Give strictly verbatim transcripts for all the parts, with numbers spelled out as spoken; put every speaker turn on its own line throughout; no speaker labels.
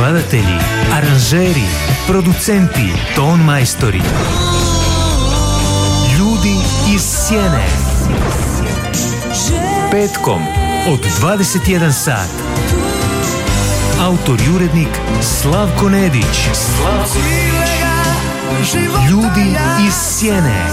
skladatelji, aranžeri, producenti, ton majstori. Ljudi iz sjene. Petkom od dvadeset jedan sat. Autor i urednik Slavko Nedić. Slavko Nedić. Ljudi iz sjene.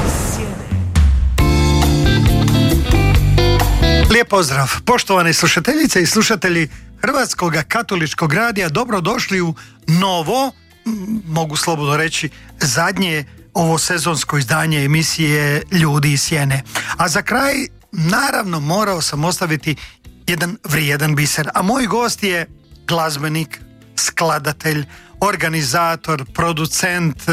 Lijep pozdrav, poštovane slušateljice i slušatelji Hrvatskog katoličkog radija, dobrodošli u novo, mogu slobodno reći, zadnje ovo sezonsko izdanje emisije Ljudi iz sjene. A za kraj, naravno, morao sam ostaviti jedan vrijedan biser, a moj gost je glazbenik, skladatelj, organizator, producent,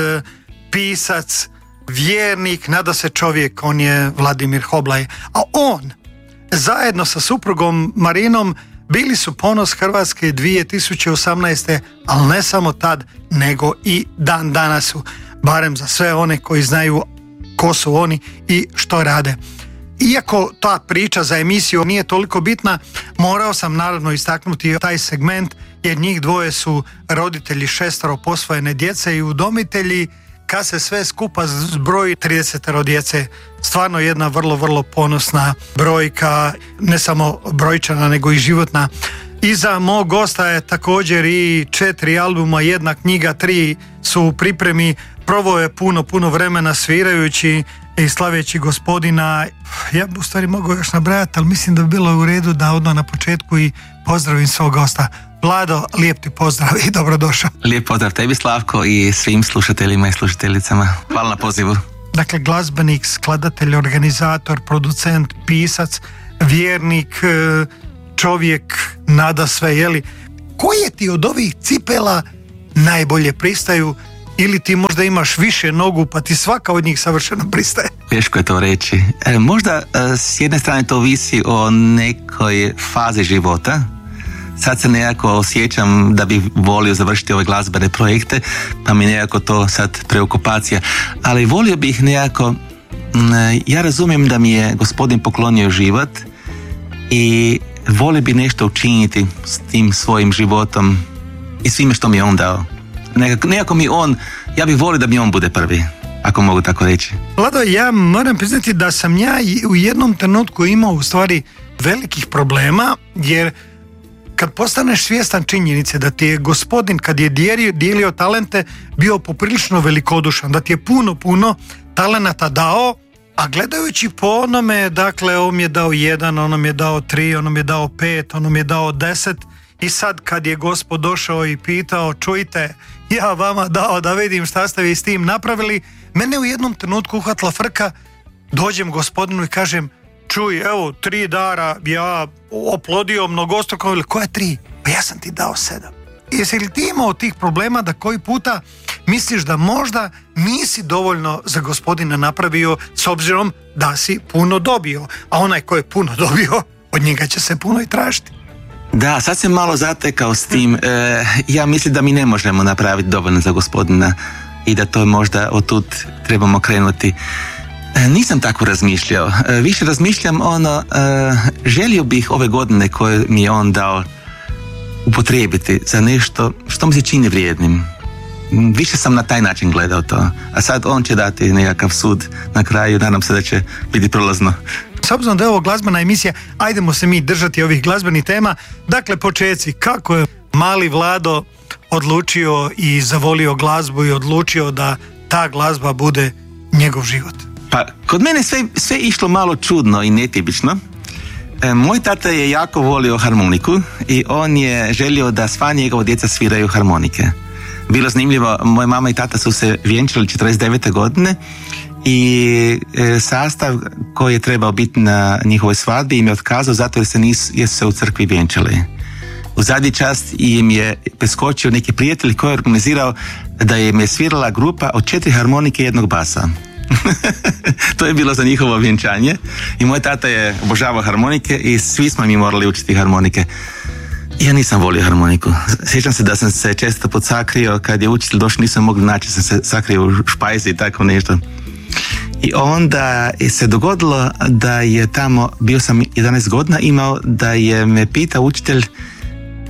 pisac, vjernik, nada se čovjek, on je Vladimir Hoblaj, a on zajedno sa suprugom Marinom bili su ponos Hrvatske dvije tisuće osamnaeste, ali ne samo tad, nego i dan danas su, barem za sve one koji znaju ko su oni i što rade. Iako ta priča za emisiju nije toliko bitna, morao sam naravno istaknuti taj segment, jer njih dvoje su roditelji šestero posvojene djece i udomitelji. Kad se sve skupa zbroji tridesetero djece, stvarno jedna vrlo, vrlo ponosna brojka, ne samo brojčana, nego i životna. Iza mog gosta je također i četiri albuma, jedna knjiga, tri su u pripremi, proveo je puno, puno vremena svirajući i slaveći Gospodina. Ja bi u stvari mogao još nabrajati, ali mislim da bi bilo u redu da odmah na početku i pozdravim svog gosta. Vlado, lijep ti pozdrav i dobrodošao.
Lijep pozdrav tebi, Slavko, i svim slušateljima i slušateljicama. Hvala na pozivu.
Dakle, glazbenik, skladatelj, organizator, producent, pisac, vjernik, čovjek nada sve, jeli? Koje ti od ovih cipela najbolje pristaju, ili ti možda imaš više nogu pa ti svaka od njih savršeno pristaje?
Teško je to reći. E, možda e, s jedne strane to ovisi o nekoj fazi života. Sad se nekako osjećam da bih volio završiti ove glazbene projekte, pa mi nekako to sad preokupacija. Ali volio bih nekako, ja razumijem da mi je Gospodin poklonio život i volio bih nešto učiniti s tim svojim životom i svime što mi je on dao. Nekako, nekako mi on, ja bih volio da mi on bude prvi, ako mogu tako reći.
Vlado, ja moram priznati da sam ja u jednom trenutku imao u stvari velikih problema, jer kad postaneš svjestan činjenice da ti je Gospodin, kad je dijelio, dijelio talente, bio poprilično velikodušan, da ti je puno, puno talenata dao, a gledajući po onome, dakle, on mi je dao jedan, on mi je dao tri, on mi je dao pet, on mi je dao deset, i sad kad je Gospod došao i pitao, čujte, ja vama dao da vidim šta ste vi s tim napravili, mene u jednom trenutku uhvatila frka, dođem Gospodinu i kažem, čuj, evo, tri dara ja oplodio mnogostruko, ili koje tri? Pa ja sam ti dao sedam. Jesi li ti imao tih problema da koji puta misliš da možda nisi dovoljno za Gospodina napravio, s obzirom da si puno dobio, a onaj ko je puno dobio, od njega će se puno i tražiti?
Da, sad sam malo zatekao s tim. E, ja mislim da mi ne možemo napraviti dovoljno za Gospodina i da to možda otud trebamo krenuti. Nisam tako razmišljao. Više razmišljam ono, želio bih ove godine koje mi je on dao upotrijebiti za nešto što mi se čini vrijednim. Više sam na taj način gledao to. A sad on će dati nekakav sud na kraju, nadam se da će biti prolazno.
S obzirom da je ovo glazbena emisija, ajdemo se mi držati ovih glazbenih tema. Dakle, počeci, kako je mali Vlado odlučio i zavolio glazbu i odlučio da ta glazba bude njegov život?
Pa, kod mene sve, sve išlo malo čudno i netipično. E, moj tata je jako volio harmoniku i on je želio da sva njegova djeca sviraju harmonike. Bilo zanimljivo, moja mama i tata su se vjenčali četrdeset devete godine i e, sastav koji je trebao biti na njihovoj svadbi im je otkazao zato jer se nisu jer su se u crkvi vjenčali. U zadnji čas im je preskočio neki prijatelj koji je organizirao da im je svirala grupa od četiri harmonike i jednog basa. To je bilo za njihovo vjenčanje i moj tata je obožavao harmonike i svi smo mi morali učiti harmonike. Ja nisam volio harmoniku. Sjećam se da sam se često podsakrio kad je učitelj došao, nisam mogli naći, sam se sakrio u špajzi i tako nešto. I onda se dogodilo da je tamo, bio sam jedanaest godina, imao da je me pitao učitelj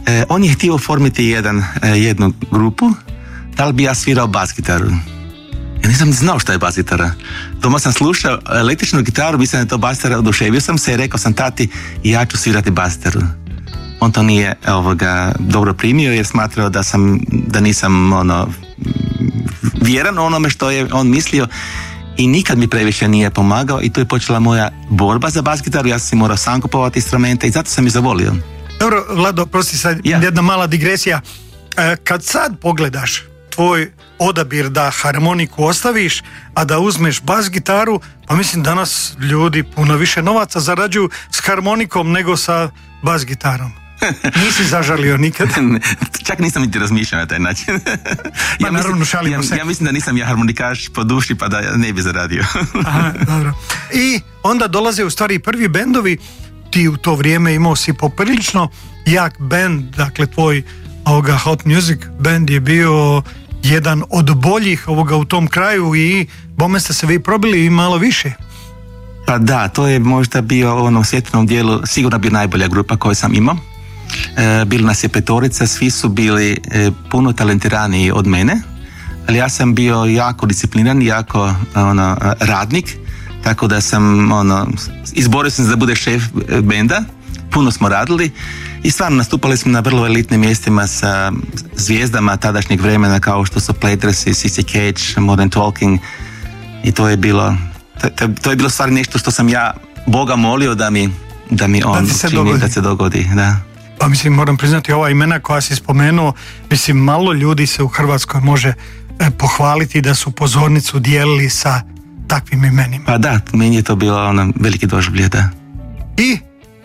E, on je htio formiti jedan, e, jednu grupu, da li bi ja svirao bas gitaru. Ja nisam znao što je bas gitara. Doma sam slušao električnu gitaru, mislim da je to bas gitara, oduševio sam se i rekao sam tati, ja ću svirati bas gitaru. On to nije ovoga, dobro primio jer smatrao da, sam, da nisam ono, vjeran onome što je on mislio i nikad mi previše nije pomagao i tu je počela moja borba za bas gitaru. Ja sam si morao sam kupovati instrumente i zato sam i zavolio.
Dobro, Vlado, prosti sad ja. jedna mala digresija. Kad sad pogledaš tvoj odabir da harmoniku ostaviš, a da uzmeš bas gitaru, pa mislim danas ljudi puno više novaca zarađuju s harmonikom nego sa bas gitarom. Nisi zažalio nikad?
Čak nisam niti razmišljao na taj način.
Pa
ja
naravno, šalimo
ja,
se.
Ja mislim da nisam ja harmonikaš po duši pa da ne bi zaradio.
Aha, dobro. I onda dolaze u stvari prvi bendovi, ti u to vrijeme imao si poprilično jak bend, dakle tvoj ovoga Hot Music band je bio jedan od boljih ovoga u tom kraju i bome ste se vi probili i malo više.
Pa da, to je možda bio u onom svjetlenom dijelu sigurno bio najbolja grupa koju sam imao. E, bili nas je petorica, svi su bili e, puno talentiraniji od mene, ali ja sam bio jako discipliniran, jako ono, radnik, tako da sam ono, izborio sam se da bude šef benda, puno smo radili i stvarno nastupali smo na vrlo elitnim mjestima sa zvijezdama tadašnjeg vremena kao što su Playdress, C C Cage, Modern Talking i to je bilo to, to, to je bilo stvari nešto što sam ja Boga molio da mi, da mi on
da se
učini
dogodi.
da se dogodi. Da.
Pa mislim, moram priznati ova imena koja si spomenuo, mislim malo ljudi se u Hrvatskoj može e, pohvaliti da su pozornicu dijelili sa takvim imenima.
Pa da, meni je to bilo ono veliki doživljaj, da.
I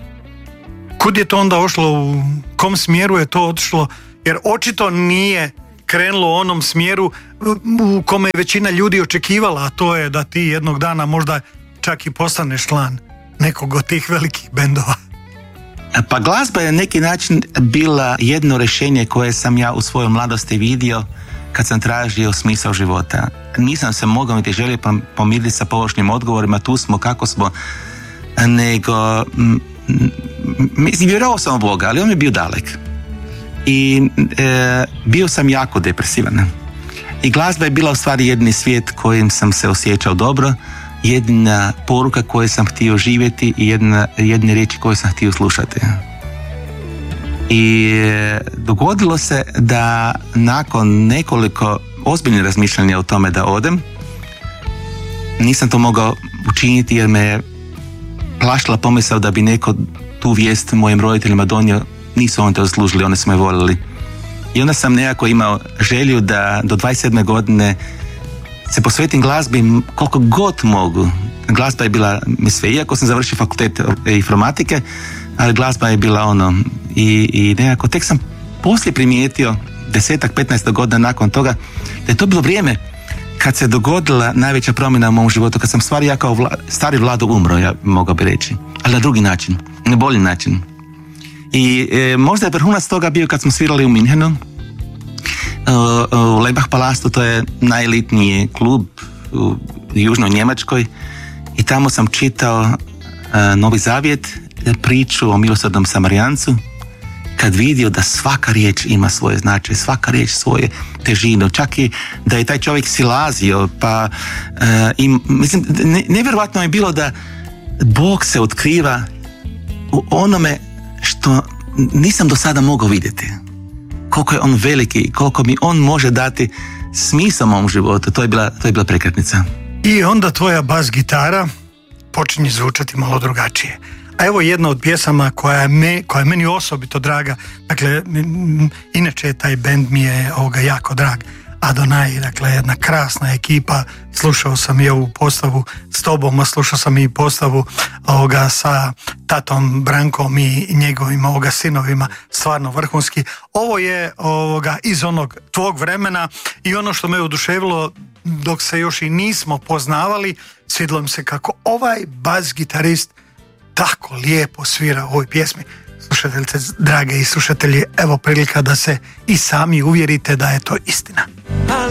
kud je to onda ošlo, u kom smjeru je to otišlo, jer očito nije krenulo u onom smjeru u kome je većina ljudi očekivala, a to je da ti jednog dana možda čak i postaneš član nekog od tih velikih bendova.
Pa glazba je na neki način bila jedno rješenje koje sam ja u svojoj mladosti vidio kad sam tražio smisao života. Nisam se mogao niti želio pomiriti sa površnim odgovorima, tu smo, kako smo, nego mislim, vjerovao sam u Boga, ali on je bio dalek. I e, bio sam jako depresivan. I glazba je bila u stvari jedini svijet kojim sam se osjećao dobro, jedina poruka koju sam htio živjeti i jedna, jedne riječi koje sam htio slušati. I e, dogodilo se da nakon nekoliko ozbiljnih razmišljanja o tome da odem, nisam to mogao učiniti jer me plašila pomisao da bi neko tu vijest mojim roditeljima donio. Nisu oni to zaslužili, oni su me voljeli. I onda sam nekako imao želju da do dvadeset sedme godine se posvetim glazbi koliko god mogu. Glazba je bila mi sve, iako sam završio fakultet informatike, ali glazba je bila ono i, i nekako tek sam poslije primijetio desetak, petnaest godina nakon toga da je to bilo vrijeme kad se dogodila najveća promjena u mom životu, kad sam stvari ja kao vla, stari Vlado umro, ja mogao bi reći, ali na drugi način, na bolji način. I e, možda je vrhunac toga bio kad smo svirali u Minhenu, u, u Leibach Palastu, to je najelitniji klub u južnoj Njemačkoj, i tamo sam čitao e, Novi Zavjet, priču o milosrdnom Samarijancu, kad vidio da svaka riječ ima svoje značaj, svaka riječ svoje težinu, čak i da je taj čovjek silazio, pa e, i, mislim, ne, nevjerojatno je bilo da Bog se otkriva u onome što nisam do sada mogao vidjeti. Koliko je on veliki, koliko mi on može dati smisao mom životu, to je bila, to je bila prekretnica.
I onda tvoja bas gitara počinje zvučati malo drugačije. A evo jedna od pjesama koja je, me, koja je meni osobito draga, dakle, m, inače je taj bend mi je ovoga jako drag, Adonai, dakle jedna krasna ekipa, slušao sam i ovu postavu s tobom, a slušao sam i postavu ovoga sa tatom Brankom i njegovim ovoga sinovima, stvarno vrhunski. Ovo je ovoga iz onog tvog vremena i ono što me oduševilo dok se još i nismo poznavali, svidjelo mi se kako ovaj bas gitarist tako lijepo svira u ovoj pjesmi. Slušateljice, drage i slušatelji, evo prilika da se i sami uvjerite da je to istina.